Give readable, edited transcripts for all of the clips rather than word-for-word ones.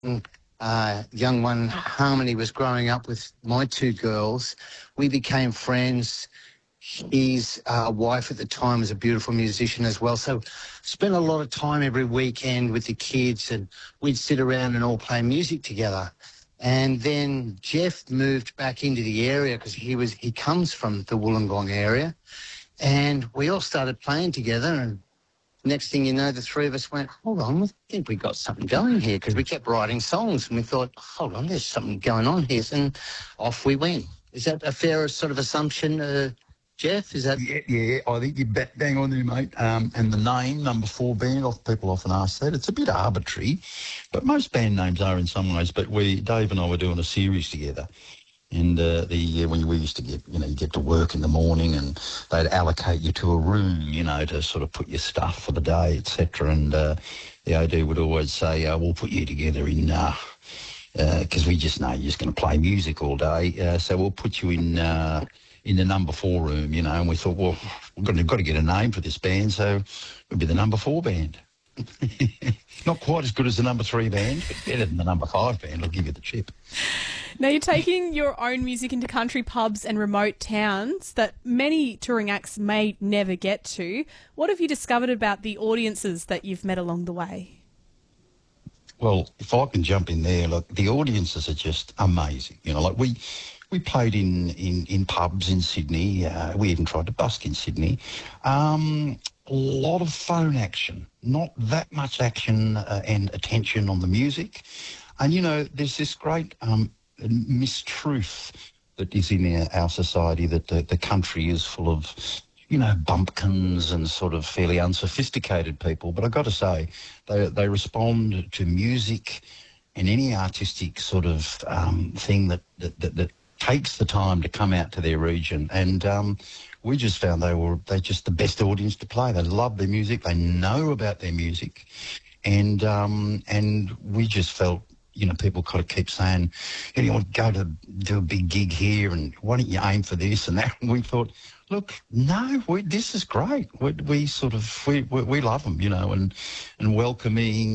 young one, Harmony, was growing up with my two girls. We became friends. His wife at the time was a beautiful musician as well. So spent a lot of time every weekend with the kids, and we'd sit around and all play music together. And then Jeff moved back into the area because he comes from the Wollongong area, and we all started playing together. And next thing you know, the three of us went, hold on, I think we got something going here, because we kept writing songs and we thought, hold on, there's something going on here. And off we went. Is that a fair sort of assumption, Jeff? Is that... Yeah, I think you're bang on there, mate. And the name, Number 4 Band, people often ask that. It's a bit arbitrary, but most band names are in some ways. But Dave and I were doing a series together. And when we used to get, you get to work in the morning, and they'd allocate you to a room, to sort of put your stuff for the day, etc. And the AD would always say, we'll put you together in, because we just know you're just going to play music all day. So we'll put you in the Number 4 room, and we thought, well, we've got to get a name for this band, so it would be the Number 4 Band. Not quite as good as the Number 3 Band, but better than the Number 5 Band, I'll give you the chip. Now, you're taking your own music into country pubs and remote towns that many touring acts may never get to. What have you discovered about the audiences that you've met along the way? Well, if I can jump in there, look, the audiences are just amazing. We played in pubs in Sydney. We even tried to busk in Sydney. A lot of phone action, not that much action and attention on the music. And, there's this great mistruth that is in our society that the country is full of, bumpkins and sort of fairly unsophisticated people. But I've got to say, they respond to music and any artistic sort of thing that takes the time to come out to their region. And we just found they're just the best audience to play. They love their music. They know about their music. And we just felt, people kind of keep saying, you want to go to do a big gig here, and why don't you aim for this and that? And we thought, look, no, this is great. We love them, and welcoming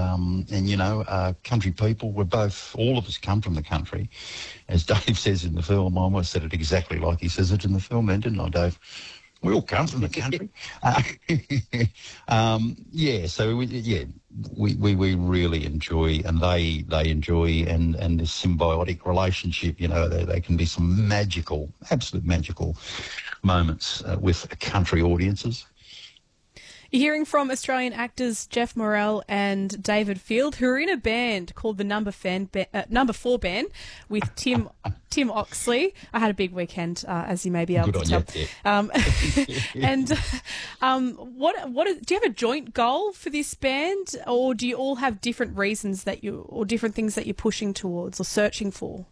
and country people. All of us come from the country. As Dave says in the film, I almost said it exactly like he says it in the film then, didn't I, Dave? We all come from the country. We really enjoy, and they enjoy, and this symbiotic relationship, they can be some absolute magical moments with country audiences. You're hearing from Australian actors Jeff Morrell and David Field, who are in a band called the Number 4 Band with Tim Oxley. I had a big weekend, as you may be able to tell. And do you have a joint goal for this band, or do you all have different reasons or different things that you're pushing towards or searching for?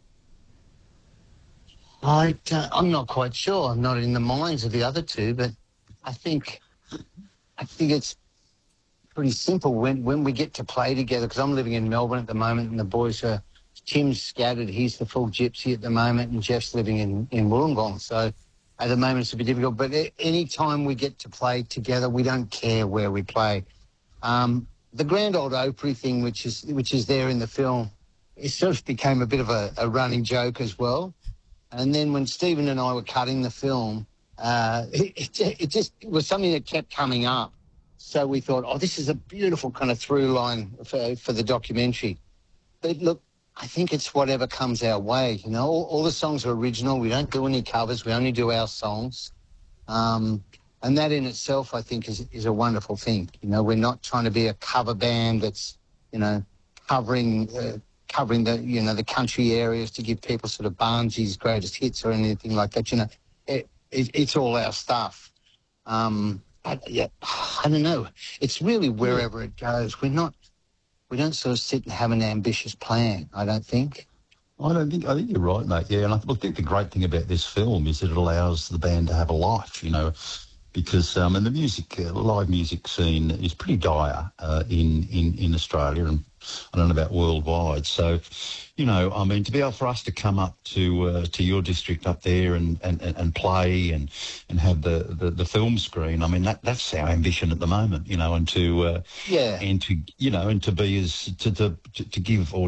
I'm not quite sure. I'm not in the minds of the other two, but I think it's pretty simple when we get to play together, because I'm living in Melbourne at the moment, and the boys are... Tim's scattered. He's the full gypsy at the moment, and Jeff's living in Wollongong. So at the moment it's a bit difficult. But any time we get to play together, we don't care where we play. The Grand Ole Opry thing, which is there in the film, it sort of became a bit of a running joke as well. And then when Stephen and I were cutting the film, it just was something that kept coming up. So we thought, this is a beautiful kind of through line for the documentary. But look, I think it's whatever comes our way. All the songs are original. We don't do any covers. We only do our songs. And that in itself, I think, is a wonderful thing. We're not trying to be a cover band that's, covering the country areas to give people sort of Barnsley's greatest hits or anything like that. It's all our stuff. I don't know. It's really wherever it goes. We don't sort of sit and have an ambitious plan, I don't think. I think you're right, mate. Yeah, and I think the great thing about this film is that it allows the band to have a life, because and the music, live music scene is pretty dire in Australia, and I don't know about worldwide. So, to be able for us to come up to your district up there and play and have the film screen, that's our ambition at the moment, and to be to give